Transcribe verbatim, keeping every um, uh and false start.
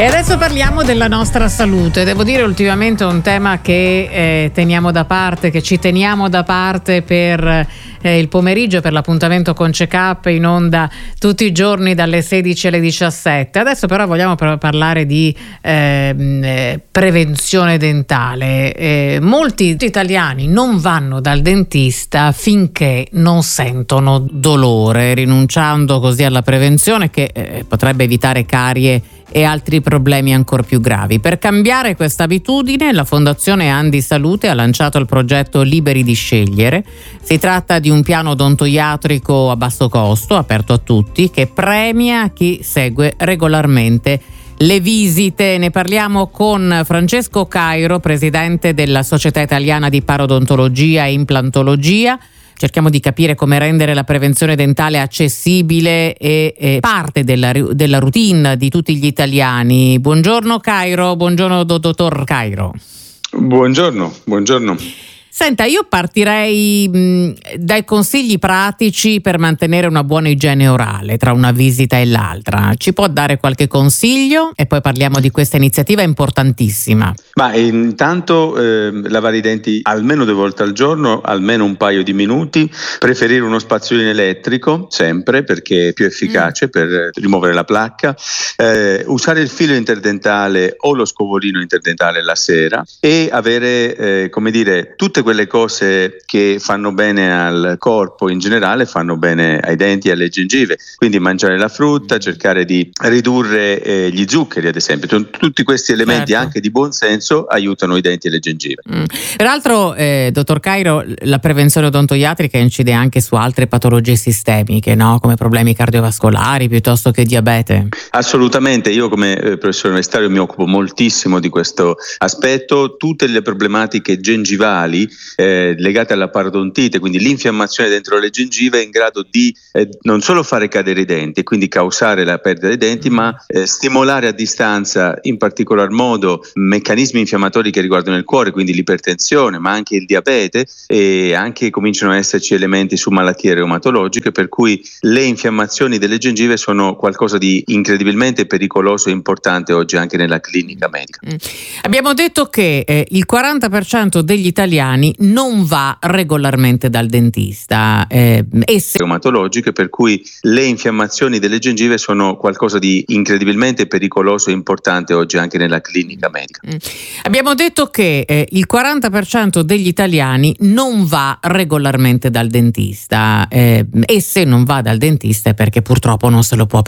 E adesso parliamo della nostra salute. Devo dire ultimamente è un tema che eh, teniamo da parte, che ci teniamo da parte per eh, il pomeriggio, per l'appuntamento con Check-up in onda tutti i giorni dalle sedici alle diciassette. Adesso però vogliamo però parlare di eh, prevenzione dentale. Eh, molti italiani non vanno dal dentista finché non sentono dolore, rinunciando così alla prevenzione che eh, potrebbe evitare carie e altri problemi ancor più gravi. Per cambiare questa abitudine, la Fondazione Andi Salute ha lanciato il progetto Liberi di Scegliere. Si tratta di un piano odontoiatrico a basso costo, aperto a tutti, che premia chi segue regolarmente le visite. Ne parliamo con Francesco Cairo, presidente della Società Italiana di Parodontologia e Implantologia. Cerchiamo di capire come rendere la prevenzione dentale accessibile e, e parte della, della routine di tutti gli italiani. Buongiorno Cairo, buongiorno do, dottor Cairo. Buongiorno, buongiorno. Senta, io partirei mh, dai consigli pratici per mantenere una buona igiene orale tra una visita e l'altra. Ci può dare qualche consiglio? E poi parliamo di questa iniziativa importantissima. Ma intanto eh, lavare i denti almeno due volte al giorno, almeno un paio di minuti, preferire uno spazzolino elettrico sempre perché è più efficace mm. per rimuovere la placca, eh, usare il filo interdentale o lo scovolino interdentale la sera e avere eh, come dire tutte quelle cose che fanno bene al corpo in generale fanno bene ai denti e alle gengive, quindi mangiare la frutta, cercare di ridurre eh, gli zuccheri ad esempio. Tutti questi elementi certo. anche di buon senso aiutano i denti e le gengive. Mm. Peraltro, eh, dottor Cairo, la prevenzione odontoiatrica incide anche su altre patologie sistemiche, no? Come problemi cardiovascolari piuttosto che diabete. Assolutamente, io come eh, professore universitario mi occupo moltissimo di questo aspetto. Tutte le problematiche gengivali eh, legate alla parodontite, quindi l'infiammazione dentro le gengive è in grado di eh, non solo fare cadere i denti, quindi causare la perdita dei denti, ma eh, stimolare a distanza in particolar modo meccanismi infiammatori che riguardano il cuore, quindi l'ipertensione, ma anche il diabete, e anche cominciano ad esserci elementi su malattie reumatologiche, per cui le infiammazioni delle gengive sono qualcosa di incredibilmente pericoloso e importante oggi anche nella clinica medica. Mm. Abbiamo detto che eh, il quaranta per cento degli italiani non va regolarmente dal dentista eh, e se... reumatologiche, per cui le infiammazioni delle gengive sono qualcosa di incredibilmente pericoloso e importante oggi anche nella clinica medica. Mm. Abbiamo detto che eh, il quaranta per cento degli italiani non va regolarmente dal dentista eh, e se non va dal dentista è perché purtroppo non se lo può